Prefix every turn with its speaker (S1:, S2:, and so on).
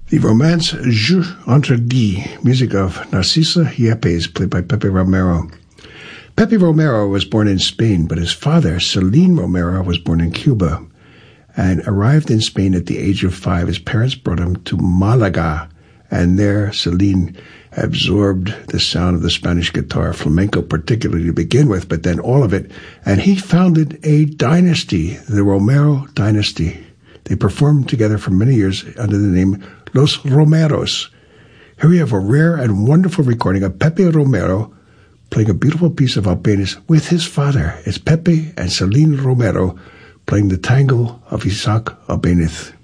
S1: The romance Jeu Interdit, music of Narcisa Yepes, played by Pepe Romero. Pepe Romero was born in Spain, but his father, Celine Romero, was born in Cuba and arrived in Spain at the age of 5. His parents brought him to Malaga, and there Celine absorbed the sound of the Spanish guitar, flamenco particularly to begin with, but then all of it, and he founded a dynasty, the Romero dynasty. They performed together for many years under the name Los Romeros. Here we have a rare and wonderful recording of Pepe Romero playing a beautiful piece of Albéniz with his father. It's Pepe and Celine Romero playing the tango of Isaac Albéniz.